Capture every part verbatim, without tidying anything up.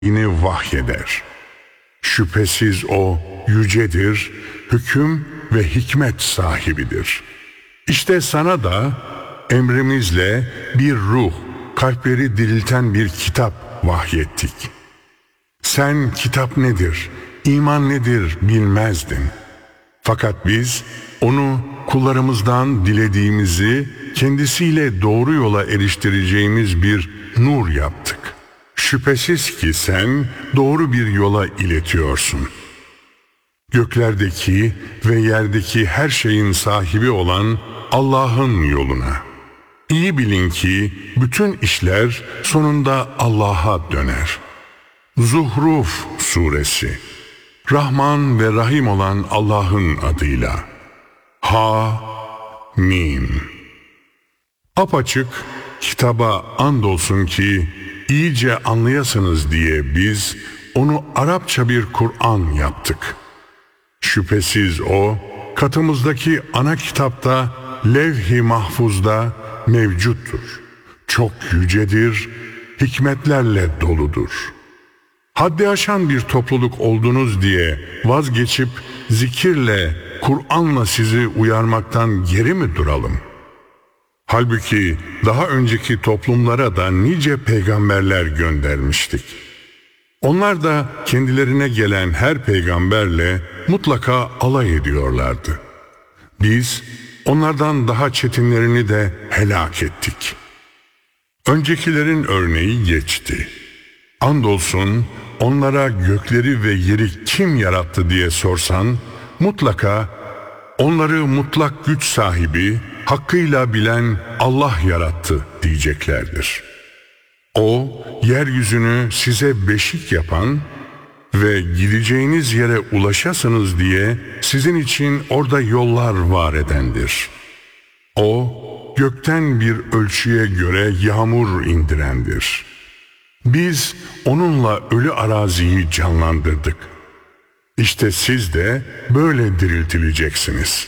yine vahyeder. Şüphesiz O yücedir, hüküm ve hikmet sahibidir. İşte sana da emrimizle bir ruh, kalpleri dirilten bir kitap vahyettik. Sen kitap nedir, iman nedir bilmezdin. Fakat biz onu kullarımızdan dilediğimizi kendisiyle doğru yola eriştireceğimiz bir nur yaptık. Şüphesiz ki sen doğru bir yola iletiyorsun. Göklerdeki ve yerdeki her şeyin sahibi olan Allah'ın yoluna. İyi bilin ki bütün işler sonunda Allah'a döner. Zuhruf Suresi. Rahman ve Rahim olan Allah'ın adıyla. Ha Mim. Apaçık kitaba andolsun ki iyice anlayasınız diye biz onu Arapça bir Kur'an yaptık. Şüphesiz o katımızdaki ana kitapta levh-i mahfuzda mevcuttur. Çok yücedir, hikmetlerle doludur. Haddi aşan bir topluluk oldunuz diye vazgeçip zikirle, Kur'an'la sizi uyarmaktan geri mi duralım? Halbuki daha önceki toplumlara da nice peygamberler göndermiştik. Onlar da kendilerine gelen her peygamberle mutlaka alay ediyorlardı. Biz onlardan daha çetinlerini de helak ettik. Öncekilerin örneği geçti. Andolsun onlara gökleri ve yeri kim yarattı diye sorsan, mutlaka onları mutlak güç sahibi, hakkıyla bilen Allah yarattı diyeceklerdir. O, yeryüzünü size beşik yapan ve gideceğiniz yere ulaşasınız diye sizin için orada yollar var edendir. O, gökten bir ölçüye göre yağmur indirendir. Biz onunla ölü araziyi canlandırdık. İşte siz de böyle diriltileceksiniz.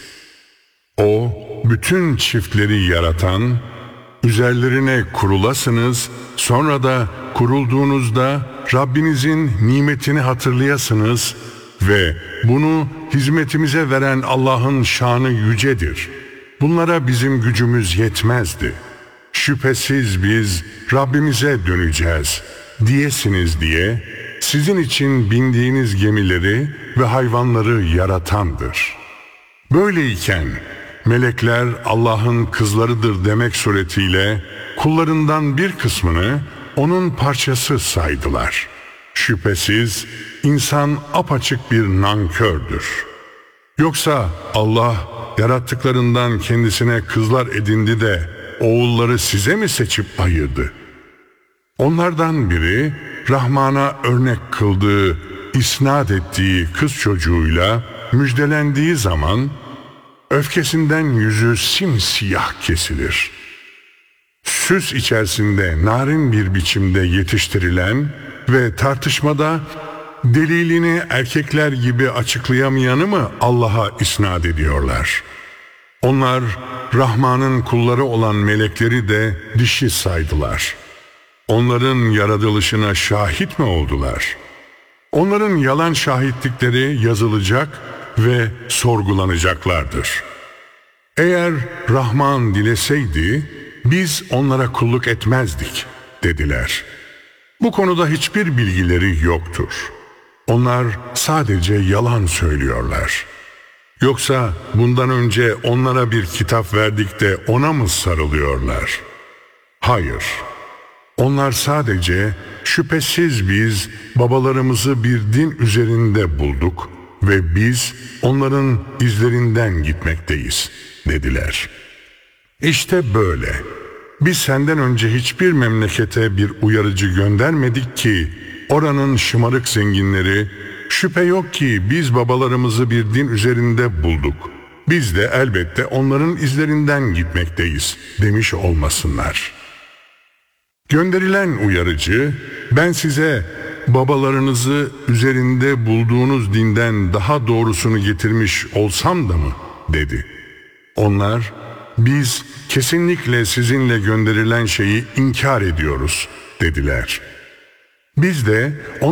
O, bütün çiftleri yaratan, üzerlerine kurulasınız, sonra da kurulduğunuzda Rabbinizin nimetini hatırlayasınız ve bunu hizmetimize veren Allah'ın şanı yücedir. Bunlara bizim gücümüz yetmezdi. Şüphesiz biz Rabbimize döneceğiz diyesiniz diye sizin için bindiğiniz gemileri ve hayvanları yaratandır. Böyleyken melekler Allah'ın kızlarıdır demek suretiyle kullarından bir kısmını onun parçası saydılar. Şüphesiz insan apaçık bir nankördür. Yoksa Allah yarattıklarından kendisine kızlar edindi de oğulları size mi seçip ayırdı? Onlardan biri Rahman'a örnek kıldığı, isnat ettiği kız çocuğuyla müjdelendiği zaman öfkesinden yüzü simsiyah kesilir. Süs içerisinde narin bir biçimde yetiştirilen ve tartışmada delilini erkekler gibi açıklayamayanı mı Allah'a isnat ediyorlar? Onlar Rahman'ın kulları olan melekleri de dişi saydılar. Onların yaratılışına şahit mi oldular? Onların yalan şahitlikleri yazılacak ve sorgulanacaklardır. Eğer Rahman dileseydi biz onlara kulluk etmezdik dediler. Bu konuda hiçbir bilgileri yoktur. Onlar sadece yalan söylüyorlar. Yoksa bundan önce onlara bir kitap verdik de ona mı sarılıyorlar? Hayır. Onlar sadece şüphesiz biz babalarımızı bir din üzerinde bulduk ve biz onların izlerinden gitmekteyiz dediler. İşte böyle. Biz senden önce hiçbir memlekete bir uyarıcı göndermedik ki oranın şımarık zenginleri şüphe yok ki biz babalarımızı bir din üzerinde bulduk. Biz de elbette onların izlerinden gitmekteyiz demiş olmasınlar. Gönderilen uyarıcı ben size babalarınızı üzerinde bulduğunuz dinden daha doğrusunu getirmiş olsam da mı dedi. Onlar biz kesinlikle sizinle gönderilen şeyi inkar ediyoruz dediler. Biz de